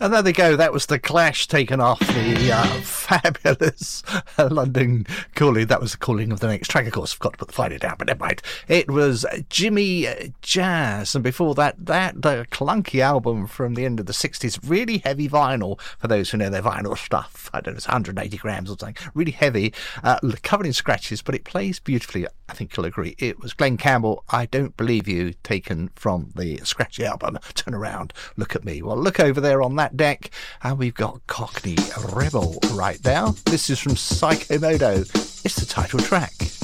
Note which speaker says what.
Speaker 1: And there they go. That was The Clash taken off the fabulous London Calling. That was the Calling of the Next Track, of course. Forgot to put the Friday down, but never mind. It was Jimmy Jazz. And before that, the clunky album from the end of the 60s. Really heavy vinyl, for those who know their vinyl stuff. I don't know, it's 180 grams or something. Really heavy, covered in scratches, but it plays beautifully. I think you'll agree. It was Glenn Campbell, I Don't Believe You, taken from the Scratchy album. Turn around, look at me. Well, look over there on that deck, and we've got Cockney Rebel right now. This is from Psycho Modo. It's the title track.